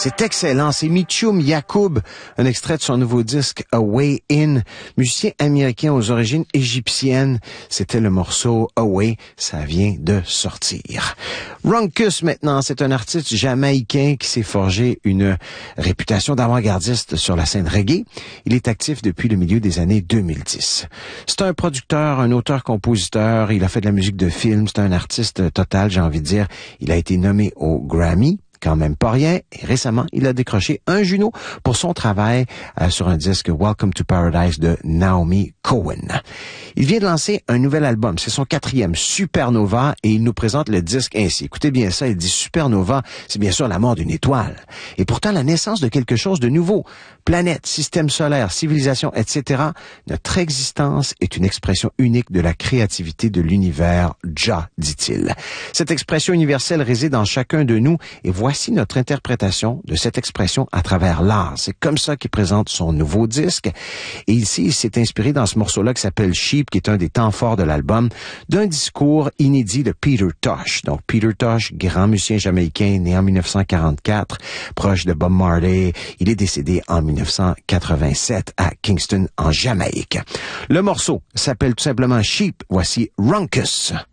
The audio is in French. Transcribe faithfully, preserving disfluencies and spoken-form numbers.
C'est excellent, c'est Mitchum Yacoub, un extrait de son nouveau disque A Way In, musicien américain aux origines égyptiennes. C'était le morceau Away, ça vient de sortir. Ronkus maintenant, c'est un artiste jamaïcain qui s'est forgé une réputation d'avant-gardiste sur la scène reggae. Il est actif depuis le milieu des années deux mille dix. C'est un producteur, un auteur-compositeur, il a fait de la musique de film, c'est un artiste total, j'ai envie de dire. Il a été nommé au Grammy. Quand même pas rien. Et récemment, il a décroché un Juno pour son travail euh, sur un disque Welcome to Paradise de Naomi Cohen. Il vient de lancer un nouvel album. C'est son quatrième, Supernova, et il nous présente le disque ainsi. Écoutez bien ça, il dit Supernova, c'est bien sûr la mort d'une étoile. Et pourtant la naissance de quelque chose de nouveau. Planète, système solaire, civilisation, et cetera. Notre existence est une expression unique de la créativité de l'univers, Jah, dit-il. Cette expression universelle réside en chacun de nous et voici notre interprétation de cette expression à travers l'art. C'est comme ça qu'il présente son nouveau disque. Et ici, il s'est inspiré dans ce morceau-là qui s'appelle Sheep, qui est un des temps forts de l'album, d'un discours inédit de Peter Tosh. Donc, Peter Tosh, grand musicien jamaïcain, né en dix-neuf cent quarante-quatre, proche de Bob Marley. Il est décédé en dix-neuf cent quatre-vingt-sept à Kingston, en Jamaïque. Le morceau s'appelle tout simplement Sheep. Voici Ronkus.